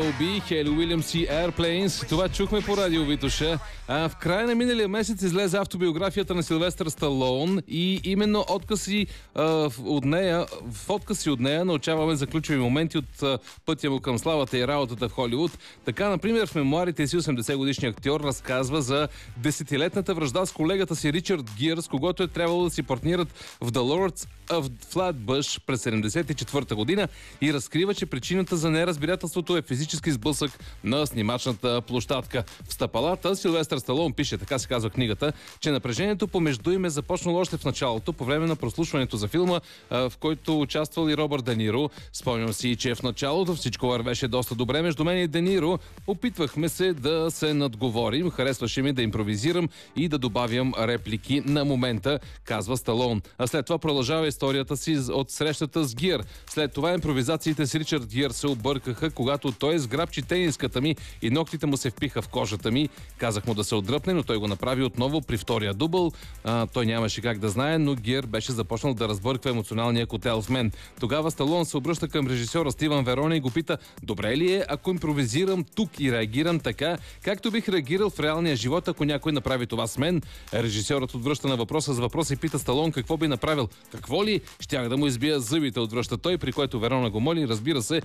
B, Хели Уилямс и Airplanes. Това чухме по радио Витоша. В края на миналия месец излезе автобиографията на Силвестър Сталон и именно в откази от нея научаваме за ключови моменти от пътя му към славата и работата в Холивуд. Така, например, в мемуарите си 80-годишният актьор разказва за десетилетната вражда с колегата си Ричард Гир, с когото е трябвало да си партнират в The Lords of Flatbush през 1974 година и разкрива, че причината за неразбирателството е физически сблъсък на снимачната площадка. В стъпалата Силвестър Сталон пише, така се казва книгата, че напрежението помежду им е започнало още в началото, по време на прослушването за филма, в който участвал и Робърт Де Ниро. Спомням си, че в началото всичко вървеше доста добре между мен и Де Ниро. Опитвахме се да се надговорим, харесваше ми да импровизирам и да добавям реплики на момента, казва Сталон. А след това продължава историята си от срещата с Гир. След това импровизациите с Ричард Гир се объркаха, когато той сграбчи тениската ми и ногтите му се впиха в кожата ми. Казах му да се отдръпне, но той го направи отново при втория дубъл. Той нямаше как да знае, но Гир беше започнал да разбърква емоционалния котел в мен. Тогава Сталон се обръща към режисьора Стивън Верона и го пита: добре ли е, ако импровизирам тук и реагирам така, както бих реагирал в реалния живот, ако някой направи това с мен? Режисьорът отвръща на въпроса с въпрос и пита Сталон какво би направил. Какво ли? Щях да му избия зъбите, отвръща той, при който Верона го моли, разбира се,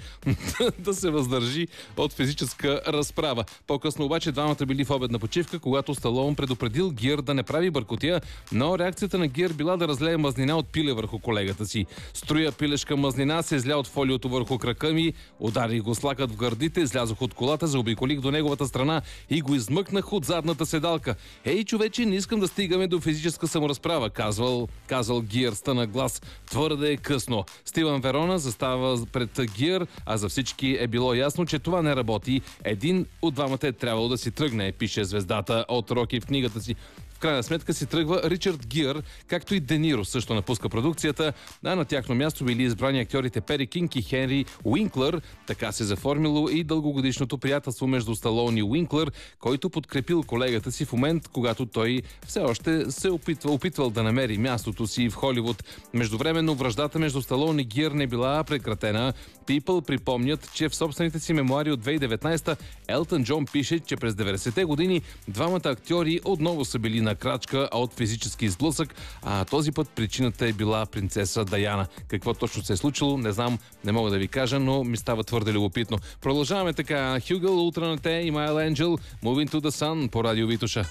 да се въздържи от физическа разправа. По-късно обаче двамата били в обедна почивка, когато Сталон предупредил Гир да не прави бъркотия, но реакцията на Гир била да разлее мазнина от пиле върху колегата си. Струя пилешка мазнина се изля от фолиото върху крака ми, ударих го с лакът в гърдите, излязох от колата, заобиколих до неговата страна и го измъкнах от задната седалка. Ей, човече, не искам да стигаме до физическа саморазправа, казал Гир, стана глас. Твърде е късно. Стивън Верона застава пред Гир, а за всички е било ясно, че това не работи. Един от двамата е трябвало да си тръгне, пише звездата от Роки в книгата си. В крайна сметка си тръгва Ричард Гир, както и Де Ниро също напуска продукцията, а на тяхно място били избрани актьорите Пери Кинг и Хенри Уинклър. Така се заформило и дългогодишното приятелство между Сталон и Уинклър, който подкрепил колегата си в момент, когато той все още се опитвал да намери мястото си в Холивуд. Междувременно враждата между Сталон и Гир не била прекратена. People припомнят, че в собствените си мемуари от 2019 Елтън Джон пише, че през 90-те години двамата актьори отново са били на крачка от физически сблъсък, а този път причината е била принцеса Даяна. Какво точно се е случило, не знам, не мога да ви кажа, но ми става твърде любопитно. Продължаваме така. Хюгъл, Утра на те и Майл Енджел, Moving to the Sun по радио Витоша.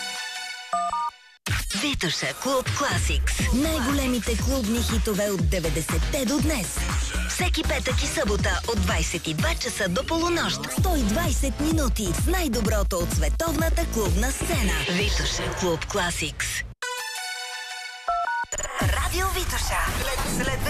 Витоша Клуб Класикс. Най-големите клубни хитове от 90-те до днес. Всеки петък и събота от 22 часа до полунощ. 120 минути с най-доброто от световната клубна сцена. Витоша Клуб Класикс. Радио Витоша.